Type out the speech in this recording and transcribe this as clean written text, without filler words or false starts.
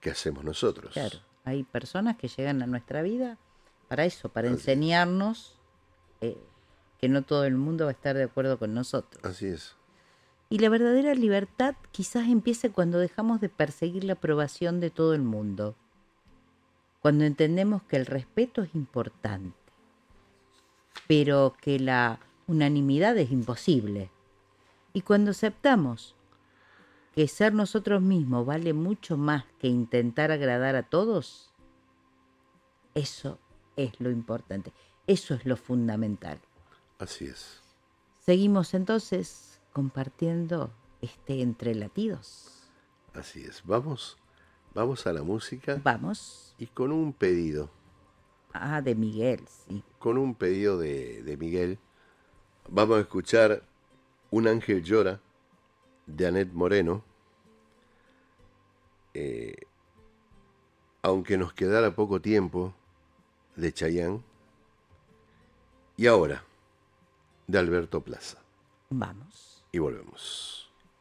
que hacemos nosotros. Claro, hay personas que llegan a nuestra vida para eso, para Así enseñarnos que no todo el mundo va a estar de acuerdo con nosotros. Así es. Y la verdadera libertad quizás empiece cuando dejamos de perseguir la aprobación de todo el mundo, cuando entendemos que el respeto es importante, pero que la unanimidad es imposible, y cuando aceptamos que ser nosotros mismos vale mucho más que intentar agradar a todos, eso es lo importante, eso es lo fundamental. Así es. Seguimos entonces compartiendo Entre Latidos. Así es. Vamos a la música Vamos. y con un pedido. De Miguel, sí. Con un pedido de Miguel. Vamos a escuchar Un ángel llora de Anet Moreno. Aunque nos quedara poco tiempo, de Chayanne. Y ahora, de Alberto Plaza. Vamos. Y volvemos.